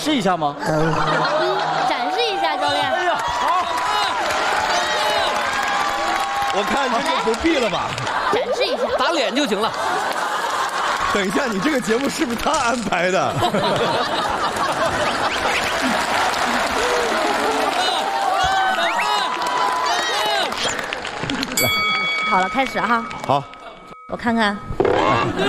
试一下吗？ 展示一下，教练。 哎呀，好。 我看这就不必了吧？ 展示一下， 打脸就行了。 等一下，你这个节目是不是他安排的？ 好了，开始哈。 好， 我看看。